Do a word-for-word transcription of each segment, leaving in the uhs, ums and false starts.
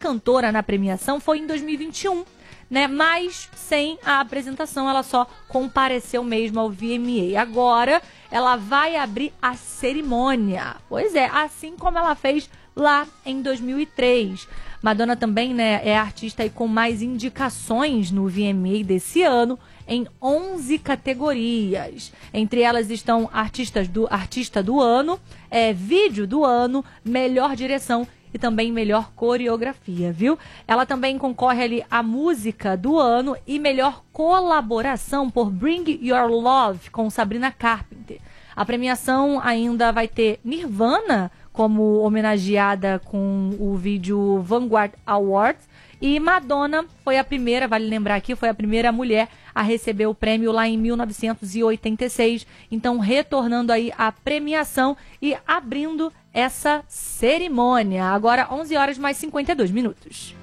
cantora na premiação foi em dois mil e vinte e um, né? Mas sem a apresentação, ela só compareceu mesmo ao V M A. Agora ela vai abrir a cerimônia. Pois é, assim como ela fez lá em dois mil e três. Madonna também, né, é a artista aí com mais indicações no V M A desse ano, em onze categorias. Entre elas estão artistas do, artista do ano, é, vídeo do ano, melhor direção e também melhor coreografia, viu? Ela também concorre ali a música do ano e melhor colaboração por Bring Your Love com Sabrina Carpenter. A premiação ainda vai ter Nirvana como homenageada com o vídeo Vanguard Awards, e Madonna foi a primeira, vale lembrar aqui, foi a primeira mulher a receber o prêmio lá em mil novecentos e oitenta e seis, então retornando aí à premiação e abrindo essa cerimônia. Agora onze horas mais cinquenta e dois minutos.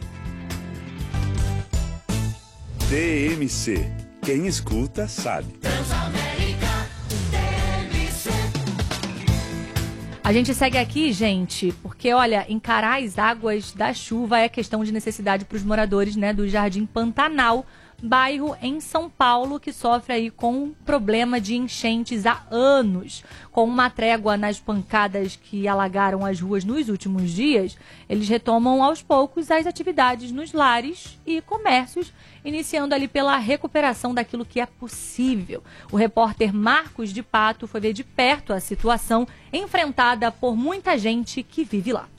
D M C, quem escuta sabe. A gente segue aqui, gente, porque, olha, encarar as águas da chuva é questão de necessidade para os moradores, né, do Jardim Pantanal, bairro em São Paulo que sofre aí com um problema de enchentes há anos. Com uma trégua nas pancadas que alagaram as ruas nos últimos dias, eles retomam aos poucos as atividades nos lares e comércios, iniciando ali pela recuperação daquilo que é possível. O repórter Marcos de Pato foi ver de perto a situação enfrentada por muita gente que vive lá.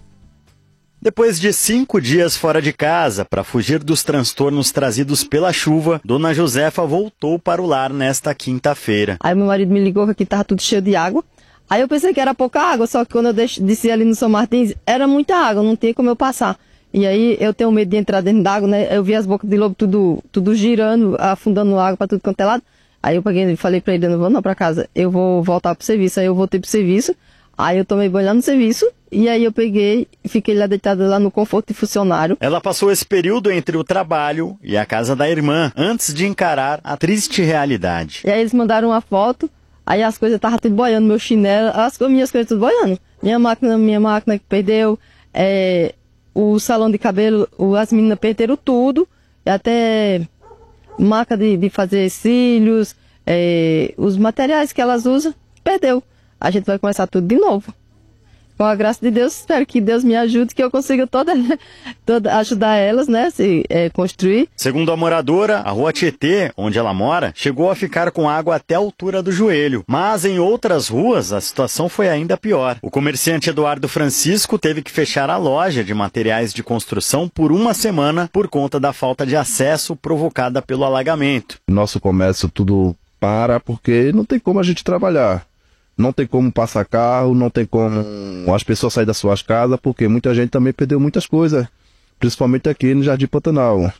Depois de cinco dias fora de casa, para fugir dos transtornos trazidos pela chuva, Dona Josefa voltou para o lar nesta quinta-feira. Aí meu marido me ligou que aqui estava tudo cheio de água. Aí eu pensei que era pouca água, só que quando eu desci ali no São Martins, era muita água, não tinha como eu passar. E aí eu tenho medo de entrar dentro d'água, né? Eu vi as bocas de lobo tudo, tudo girando, afundando água para tudo quanto é lado. Aí eu peguei, falei para ele, eu não vou não para casa, eu vou voltar pro serviço. Aí eu voltei pro serviço, aí eu tomei banho lá no serviço. E aí eu peguei e fiquei lá deitada lá no conforto de funcionário. Ela passou esse período entre o trabalho e a casa da irmã, antes de encarar a triste realidade. E aí eles mandaram uma foto, aí as coisas estavam tudo boiando, meu chinelo, as minhas coisas tudo boiando. Minha máquina, minha máquina que perdeu, é, o salão de cabelo, as meninas perderam tudo, até marca de, de fazer cílios, é, os materiais que elas usam, perdeu. A gente vai começar tudo de novo. Com a graça de Deus, espero que Deus me ajude, que eu consiga toda, toda ajudar elas, né, se é, construir. Segundo a moradora, a rua Tietê, onde ela mora, chegou a ficar com água até a altura do joelho. Mas em outras ruas, a situação foi ainda pior. O comerciante Eduardo Francisco teve que fechar a loja de materiais de construção por uma semana por conta da falta de acesso provocada pelo alagamento. Nosso comércio tudo para porque não tem como a gente trabalhar. Não tem como passar carro, não tem como as pessoas saírem das suas casas, porque muita gente também perdeu muitas coisas, principalmente aqui no Jardim Pantanal.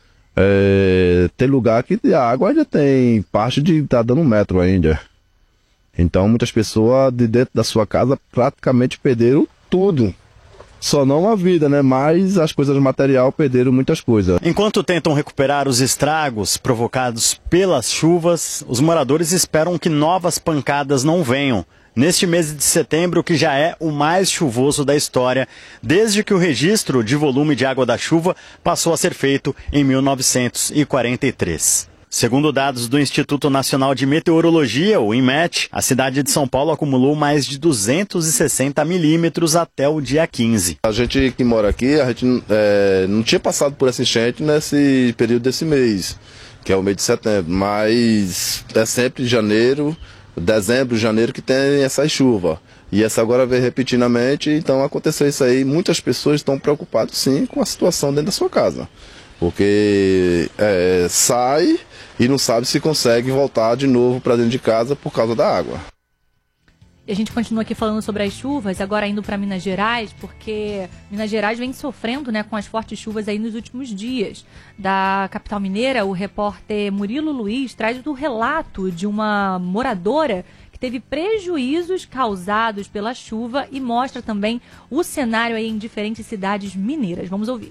É, tem lugar que a água ainda tem parte de estar tá dando um metro ainda. Então muitas pessoas de dentro da sua casa praticamente perderam tudo. Só não a vida, né? Mas as coisas material perderam muitas coisas. Enquanto tentam recuperar os estragos provocados pelas chuvas, os moradores esperam que novas pancadas não venham. Neste mês de setembro, que já é o mais chuvoso da história, desde que o registro de volume de água da chuva passou a ser feito em mil novecentos e quarenta e três. Segundo dados do Instituto Nacional de Meteorologia, o INMET, a cidade de São Paulo acumulou mais de duzentos e sessenta milímetros até o dia quinze. A gente que mora aqui, a gente é, não tinha passado por essa enchente nesse período desse mês, que é o mês de setembro, mas é sempre janeiro, dezembro, janeiro que tem essa chuva. E essa agora veio repetidamente, então aconteceu isso aí. Muitas pessoas estão preocupadas sim com a situação dentro da sua casa, porque é, sai e não sabe se consegue voltar de novo para dentro de casa por causa da água. E a gente continua aqui falando sobre as chuvas, agora indo para Minas Gerais, porque Minas Gerais vem sofrendo, né, com as fortes chuvas aí nos últimos dias. Da capital mineira, o repórter Murilo Luiz traz o relato de uma moradora que teve prejuízos causados pela chuva e mostra também o cenário aí em diferentes cidades mineiras. Vamos ouvir.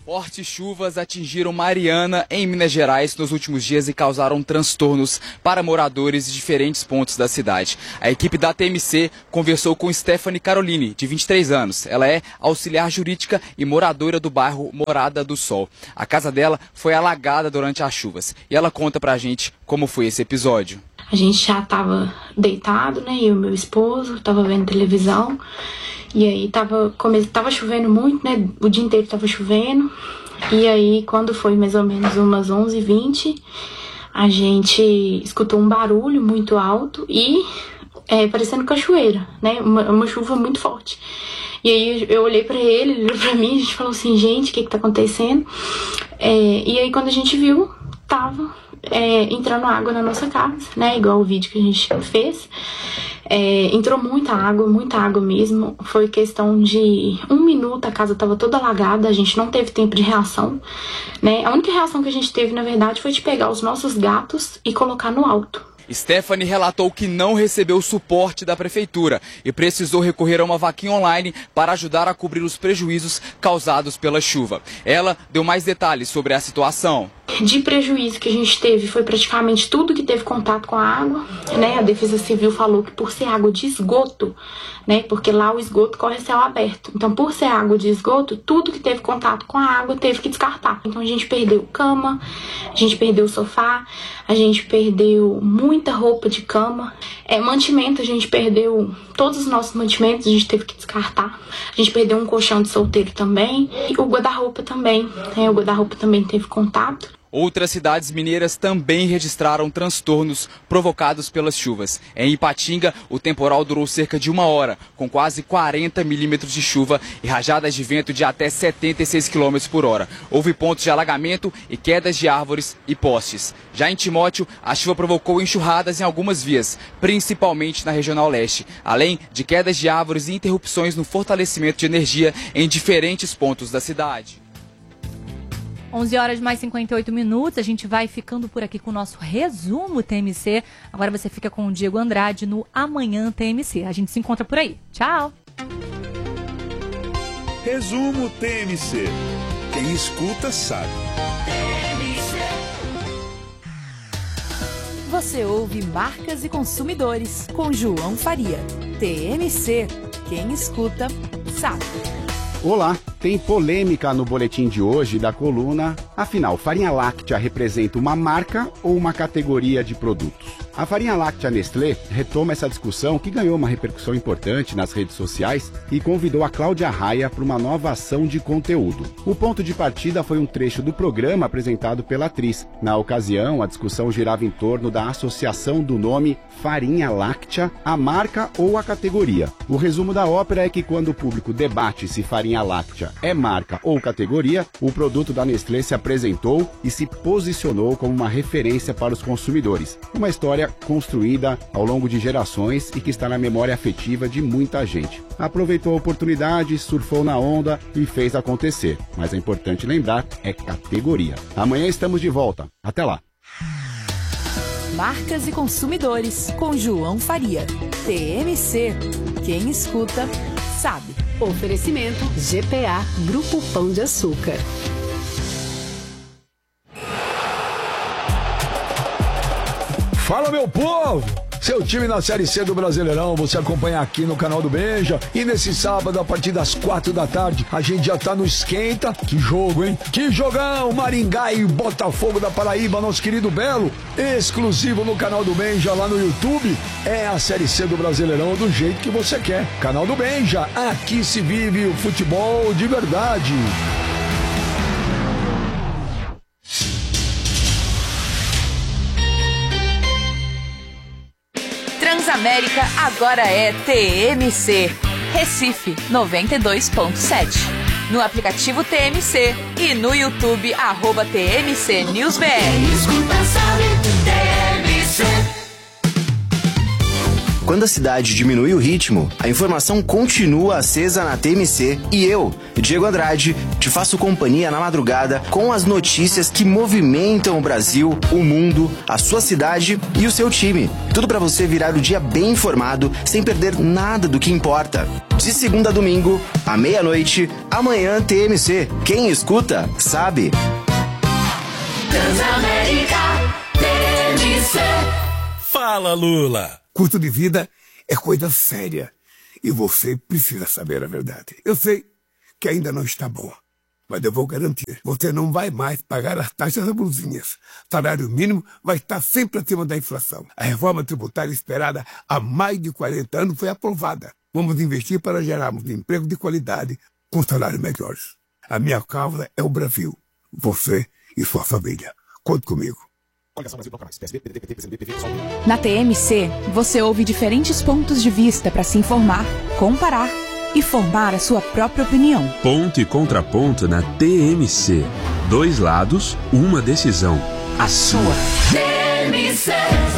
Fortes chuvas atingiram Mariana, em Minas Gerais, nos últimos dias e causaram transtornos para moradores de diferentes pontos da cidade. A equipe da T M C conversou com Stephanie Caroline, de vinte e três anos. Ela é auxiliar jurídica e moradora do bairro Morada do Sol. A casa dela foi alagada durante as chuvas e ela conta pra gente como foi esse episódio. A gente já tava deitado, né, eu e meu esposo, tava vendo televisão. E aí tava, come... tava chovendo muito, né? O dia inteiro tava chovendo. E aí, quando foi mais ou menos umas onze e vinte, a gente escutou um barulho muito alto e é, parecendo cachoeira, né? Uma, uma chuva muito forte. E aí eu olhei pra ele, ele olhou pra mim, a gente falou assim, gente, o que que tá acontecendo? É, e aí quando a gente viu, tava é, entrando água na nossa casa, né? Igual o vídeo que a gente fez. É, entrou muita água, muita água mesmo. Foi questão de um minuto, a casa estava toda alagada, a gente não teve tempo de reação, né? A única reação que a gente teve, na verdade, foi de pegar os nossos gatos e colocar no alto. Stephanie relatou que não recebeu suporte da prefeitura e precisou recorrer a uma vaquinha online para ajudar a cobrir os prejuízos causados pela chuva. Ela deu mais detalhes sobre a situação. De prejuízo que a gente teve foi praticamente tudo que teve contato com a água, né? A Defesa Civil falou que por ser água de esgoto, né? Porque lá o esgoto corre a céu aberto. Então, por ser água de esgoto, tudo que teve contato com a água teve que descartar. Então, a gente perdeu cama, a gente perdeu sofá, a gente perdeu muita roupa de cama. É, mantimento, a gente perdeu todos os nossos mantimentos, a gente teve que descartar. A gente perdeu um colchão de solteiro também. E o guarda-roupa também, né? O guarda-roupa também teve contato. Outras cidades mineiras também registraram transtornos provocados pelas chuvas. Em Ipatinga, o temporal durou cerca de uma hora, com quase quarenta milímetros de chuva e rajadas de vento de até setenta e seis quilômetros por hora. Houve pontos de alagamento e quedas de árvores e postes. Já em Timóteo, a chuva provocou enxurradas em algumas vias, principalmente na Regional Leste, além de quedas de árvores e interrupções no fortalecimento de energia em diferentes pontos da cidade. onze horas mais cinquenta e oito minutos, a gente vai ficando por aqui com o nosso resumo T M C. Agora você fica com o Diego Andrade no Amanhã T M C. A gente se encontra por aí. Tchau! Resumo T M C. Quem escuta sabe. Você ouve Marcas e Consumidores com João Faria. T M C. Quem escuta sabe. Olá, tem polêmica no boletim de hoje da coluna. Afinal, farinha láctea representa uma marca ou uma categoria de produtos? A farinha láctea Nestlé retoma essa discussão que ganhou uma repercussão importante nas redes sociais e convidou a Cláudia Raia para uma nova ação de conteúdo. O ponto de partida foi um trecho do programa apresentado pela atriz. Na ocasião, a discussão girava em torno da associação do nome farinha láctea à marca ou à categoria. O resumo da ópera é que quando o público debate se farinha láctea é marca ou categoria, o produto da Nestlé se apresentou e se posicionou como uma referência para os consumidores. Uma história construída ao longo de gerações e que está na memória afetiva de muita gente. Aproveitou a oportunidade, surfou na onda e fez acontecer. Mas é importante lembrar, é categoria. Amanhã estamos de volta. Até lá. Marcas e Consumidores com João Faria. T M C. Quem escuta sabe. Oferecimento G P A Grupo Pão de Açúcar. Fala, meu povo! Seu time na Série C do Brasileirão, você acompanha aqui no canal do Benja. E nesse sábado, a partir das quatro da tarde, a gente já tá no Esquenta. Que jogo, hein? Que jogão! Maringá e Botafogo da Paraíba, nosso querido Belo. Exclusivo no canal do Benja, lá no YouTube. É a Série C do Brasileirão do jeito que você quer. Canal do Benja, aqui se vive o futebol de verdade. Transamérica agora é T M C. Recife noventa e dois ponto sete. No aplicativo T M C e no YouTube, arroba T M C News B R. Escuta, sabe, T M C. Quando a cidade diminui o ritmo, a informação continua acesa na T M C e eu, Diego Andrade, te faço companhia na madrugada com as notícias que movimentam o Brasil, o mundo, a sua cidade e o seu time. Tudo para você virar o dia bem informado, sem perder nada do que importa. De segunda a domingo, à meia-noite, amanhã T M C. Quem escuta, sabe. Transamérica T M C. Fala, Lula! Custo de vida é coisa séria e você precisa saber a verdade. Eu sei que ainda não está bom, mas eu vou garantir. Você não vai mais pagar as taxas abusivas. Salário mínimo vai estar sempre acima da inflação. A reforma tributária esperada há mais de quarenta anos foi aprovada. Vamos investir para gerarmos emprego de qualidade com salários melhores. A minha causa é o Brasil. Você e sua família. Conte comigo. Na T M C, você ouve diferentes pontos de vista para se informar, comparar e formar a sua própria opinião. Ponto e contraponto na T M C. Dois lados, uma decisão. A sua. T M C.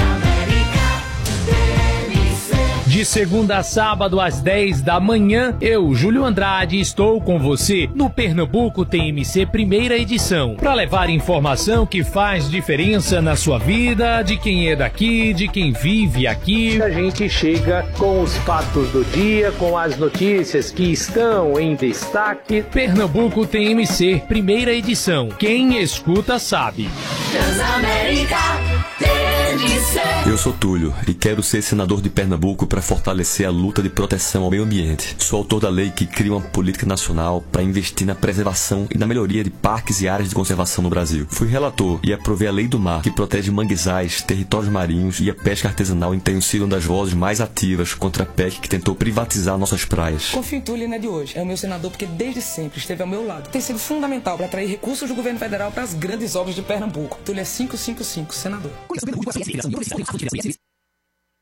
De segunda a sábado às dez da manhã, eu, Júlio Andrade, estou com você no Pernambuco T M C primeira edição, para levar informação que faz diferença na sua vida, de quem é daqui, de quem vive aqui. A gente chega com os fatos do dia, com as notícias que estão em destaque. Pernambuco T M C primeira edição. Quem escuta sabe. Transamérica T M C. Eu sou Túlio e quero ser senador de Pernambuco para fortalecer a luta de proteção ao meio ambiente. Sou autor da lei que cria uma política nacional para investir na preservação e na melhoria de parques e áreas de conservação no Brasil. Fui relator e aprovei a Lei do Mar, que protege manguezais, territórios marinhos e a pesca artesanal, e tenho sido uma das vozes mais ativas contra a P E C que tentou privatizar nossas praias. Confio em Túlio, não é de hoje. É o meu senador porque desde sempre esteve ao meu lado. Tem sido fundamental para atrair recursos do governo federal para as grandes obras de Pernambuco. Túlio é quinhentos e cinquenta e cinco, senador.